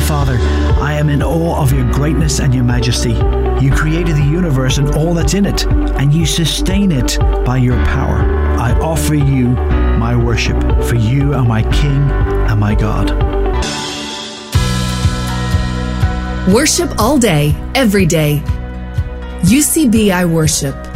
Father, I am in awe of your greatness and your majesty. You created the universe and all that's in it, and you sustain it by your power. I offer you my worship, for you are my King and my God. Worship all day, every day. UCBI Worship.